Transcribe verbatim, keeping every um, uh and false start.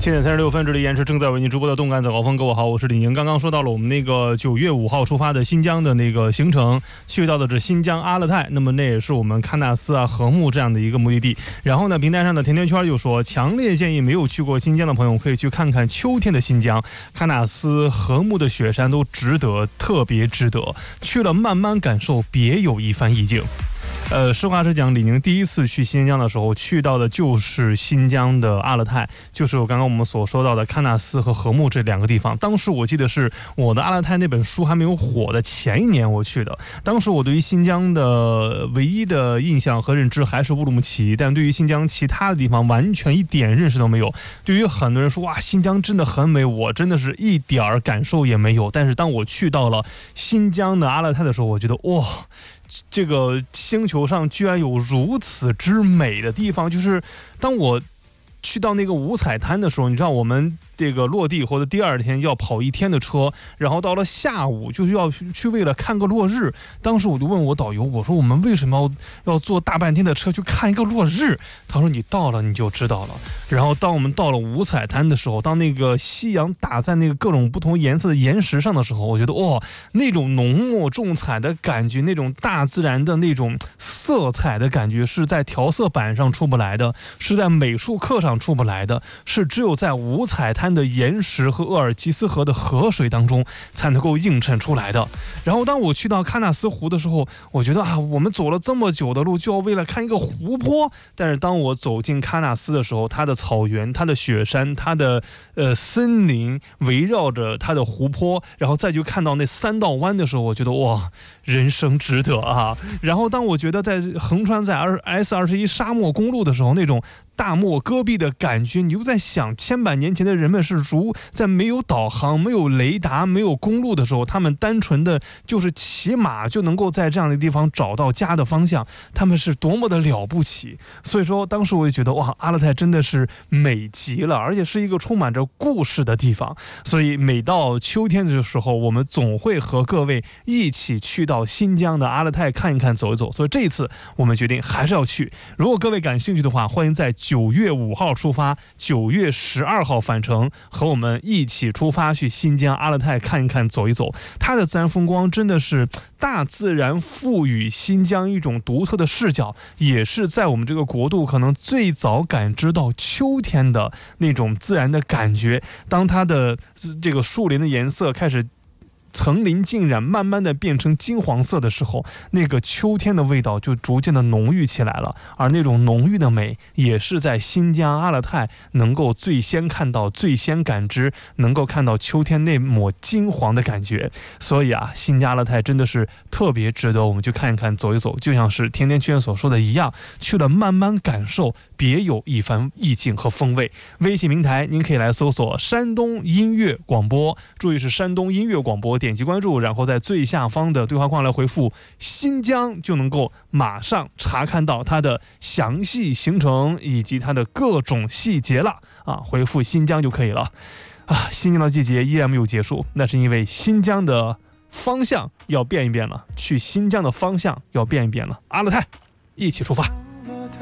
七点三十六分，这里延迟正在为您直播的动感早高峰。各位好，我是李宁。刚刚说到了我们那个九月五号出发的新疆的那个行程，去到的是新疆阿勒泰，那么那也是我们喀纳斯啊、禾木这样的一个目的地。然后呢，平台上的甜甜圈就说，强烈建议没有去过新疆的朋友可以去看看秋天的新疆，喀纳斯、禾木的雪山都值得，特别值得。去了慢慢感受，别有一番意境。呃，实话实讲，李宁第一次去新疆的时候，去到的就是新疆的阿勒泰，就是我刚刚我们所说到的喀纳斯和禾木这两个地方。当时我记得是我的阿勒泰那本书还没有火的前一年我去的。当时我对于新疆的唯一的印象和认知还是乌鲁木齐，但对于新疆其他的地方完全一点认识都没有。对于很多人说哇，新疆真的很美，我真的是一点儿感受也没有。但是当我去到了新疆的阿勒泰的时候，我觉得哇，这个星球上居然有如此之美的地方。就是当我去到那个五彩滩的时候，你知道我们这个落地或者第二天要跑一天的车，然后到了下午就是要去为了看个落日。当时我就问我导游，我说我们为什么要要坐大半天的车去看一个落日？他说你到了你就知道了。然后当我们到了五彩滩的时候，当那个夕阳打在那个各种不同颜色的岩石上的时候，我觉得哇、哦，那种浓墨重彩的感觉，那种大自然的那种色彩的感觉，是在调色板上出不来的，是在美术课上出不来的，是只有在五彩滩的岩石和鄂尔齐斯河的河水当中才能够映衬出来的。然后当我去到喀纳斯湖的时候，我觉得啊，我们走了这么久的路，就要为了看一个湖泊。但是当我走进喀纳斯的时候，它的草原、它的雪山、它的呃森林围绕着它的湖泊，然后再去看到那三道湾的时候，我觉得哇，人生值得啊。然后当我觉得在横穿在 S 二十一 沙漠公路的时候，那种大漠戈壁的感觉，你就在想千百年前的人们是如在没有导航、没有雷达、没有公路的时候，他们单纯的就是骑马就能够在这样的地方找到家的方向，他们是多么的了不起。所以说当时我就觉得哇，阿勒泰真的是美极了，而且是一个充满着故事的地方。所以每到秋天的时候，我们总会和各位一起去到新疆的阿勒泰看一看、走一走。所以这一次我们决定还是要去。如果各位感兴趣的话，欢迎在九月五号出发，九月十二号返程，和我们一起出发去新疆阿勒泰看一看、走一走。它的自然风光真的是大自然赋予新疆一种独特的视角，也是在我们这个国度可能最早感知到秋天的那种自然的感觉。当它的这个树林的颜色开始层林尽染，慢慢的变成金黄色的时候，那个秋天的味道就逐渐的浓郁起来了。而那种浓郁的美，也是在新疆阿勒泰能够最先看到、最先感知，能够看到秋天那抹金黄的感觉。所以啊，新疆阿勒泰真的是特别值得我们去看一看、走一走。就像是甜甜圈所说的一样，去了慢慢感受，别有一番意境和风味。微信平台您可以来搜索山东音乐广播，注意是山东音乐广播，点击关注，然后在最下方的对话框来回复新疆，就能够马上查看到它的详细行程以及它的各种细节了啊！回复新疆就可以了啊！新疆的季节依然没有结束，那是因为新疆的方向要变一变了，去新疆的方向要变一变了。阿勒泰，一起出发。